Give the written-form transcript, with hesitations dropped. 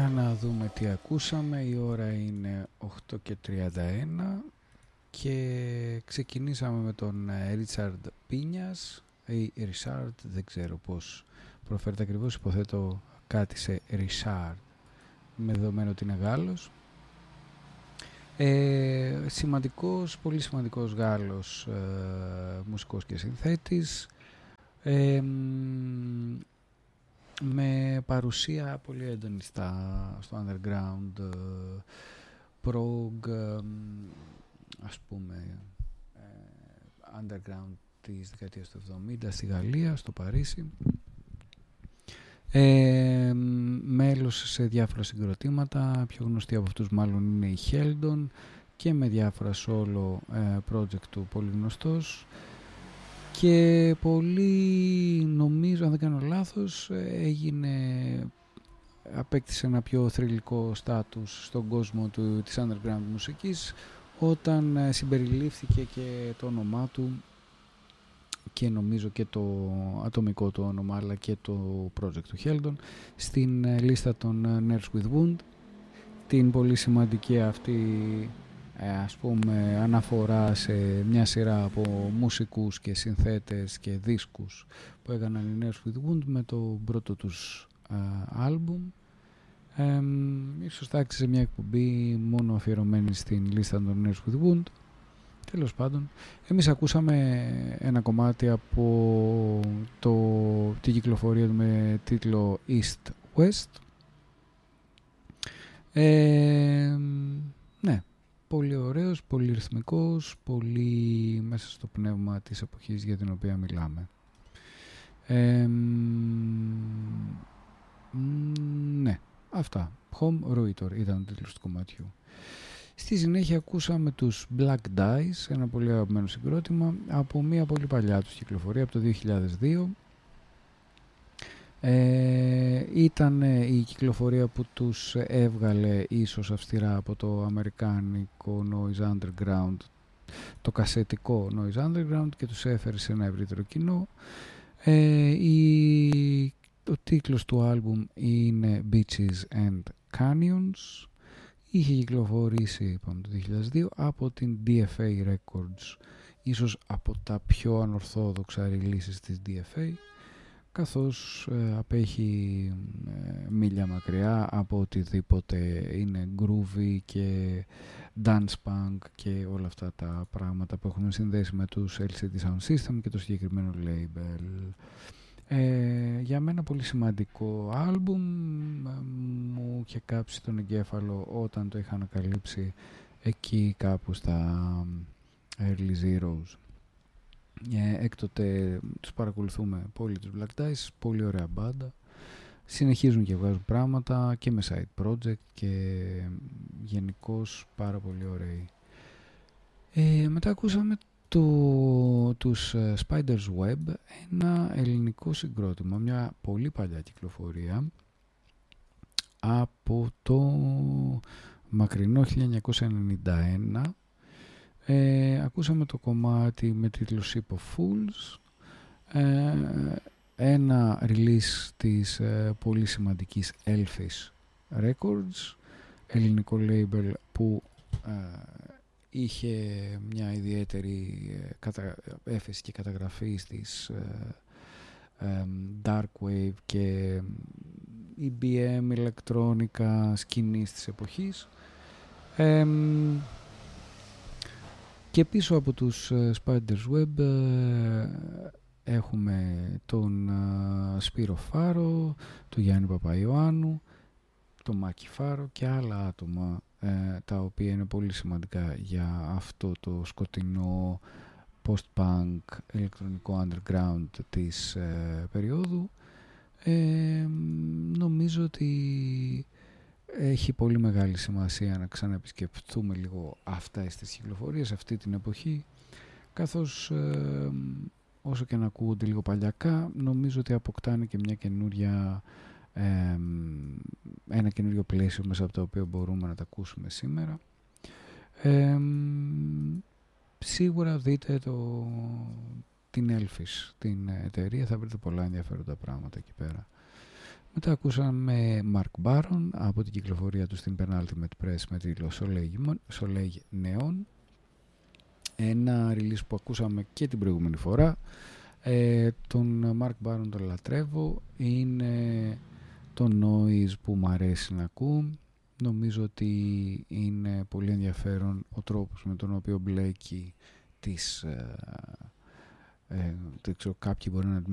Για να δούμε τι ακούσαμε. Η ώρα είναι 8:31 και ξεκινήσαμε με τον Ρίτσαρντ Πίνιας ή Ρισάρντ, δεν ξέρω πώς προφέρεται ακριβώς, υποθέτω κάτι σε Ρισάρντ με δεδομένο ότι είναι Γάλλος. Σημαντικός, πολύ σημαντικός Γάλλος μουσικός και συνθέτης, με παρουσία πολύ έντονη στο underground, prog, ας πούμε, underground της δεκαετίας του 70 στη Γαλλία, στο Παρίσι. Μέλος σε διάφορα συγκροτήματα, πιο γνωστή από αυτούς μάλλον είναι η Heldon, και με διάφορα solo project του πολύ γνωστός. Και πολύ, νομίζω, αν δεν κάνω λάθος, απέκτησε ένα πιο θρυλικό στάτους στον κόσμο της underground μουσικής όταν συμπεριλήφθηκε και το όνομά του και νομίζω και το ατομικό του όνομα αλλά και το project του Heldon στην λίστα των Nurse with Wound, την πολύ σημαντική αυτή ας πούμε αναφορά σε μια σειρά από μουσικούς και συνθέτες και δίσκους που έκαναν οι Nurse with Wound με το πρώτο τους άλμπουμ. Ίσως θα άξιζε μια εκπομπή μόνο αφιερωμένη στην λίστα των Nurse with Wound. Τέλος πάντων, εμείς ακούσαμε ένα κομμάτι από την κυκλοφορία του με τίτλο East West. Ναι, πολύ ωραίος, πολύ ρυθμικός, πολύ μέσα στο πνεύμα της εποχής για την οποία μιλάμε. Ναι, αυτά. Home Ruitor ήταν ο τίτλος του κομματιού. Στη συνέχεια ακούσαμε τους Black Dice, ένα πολύ αγαπημένο συγκρότημα από μια πολύ παλιά τους κυκλοφορία, από το 2002. Ήταν η κυκλοφορία που τους έβγαλε ίσως αυστηρά από το αμερικάνικο Noise Underground, το κασετικό Noise Underground, και τους έφερε σε ένα ευρύτερο κοινό. Ο τίτλος του άλμπουμ είναι Beaches and Canyons. Είχε κυκλοφορήσει, είπαμε, το 2002 από την DFA Records, ίσως από τα πιο ανορθόδοξα releases της DFA, καθώς απέχει μίλια μακριά από οτιδήποτε είναι groovy και dance punk και όλα αυτά τα πράγματα που έχουμε συνδέσει με τους LCD Sound System και το συγκεκριμένο label. Για μένα πολύ σημαντικό άλμπουμ, μου είχε κάψει τον εγκέφαλο όταν το είχα ανακαλύψει εκεί κάπου στα early zeros. Έκτοτε τους παρακολουθούμε πολύ τους Black Dice, πολύ ωραία μπάντα, συνεχίζουν και βγάζουν πράγματα και με side project και γενικώς πάρα πολύ ωραίοι. Μετά ακούσαμε τους Spider's Web, ένα ελληνικό συγκρότημα, μια πολύ παλιά κυκλοφορία από το μακρινό 1991. Ακούσαμε το κομμάτι με τίτλο Ship of Fools, ένα release της πολύ σημαντικής Elfish Records, ελληνικό label που είχε μια ιδιαίτερη έφεση και καταγραφή στις dark wave και EBM ηλεκτρόνικα σκηνής της εποχής. Και πίσω από τους Spider's Web έχουμε τον Σπύρο Φάρο, τον Γιάννη Παπαϊωάννου, τον Μάκη Φάρο και άλλα άτομα τα οποία είναι πολύ σημαντικά για αυτό το σκοτεινό post-punk ηλεκτρονικό underground της περίοδου. Νομίζω ότι έχει πολύ μεγάλη σημασία να ξαναεπισκεφτούμε λίγο αυτές τις κυκλοφορίες αυτή την εποχή, καθώς όσο και να ακούγονται λίγο παλιακά, νομίζω ότι αποκτάνε και μια καινούρια ένα καινούριο πλαίσιο μέσα από το οποίο μπορούμε να τα ακούσουμε σήμερα. Σίγουρα δείτε την Elfish, την εταιρεία, θα βρείτε πολλά ενδιαφέροντα πράγματα εκεί πέρα. Μετά ακούσαμε Mark Baron από την κυκλοφορία του στην Penultimate Press με τίτλο Soleil Neon. Ένα release που ακούσαμε και την προηγούμενη φορά. Τον Mark Baron τον λατρεύω. Είναι το noise που μου αρέσει να ακούω. Νομίζω ότι είναι πολύ ενδιαφέρον ο τρόπος με τον οποίο μπλέκει τις... κάποιοι μπορεί να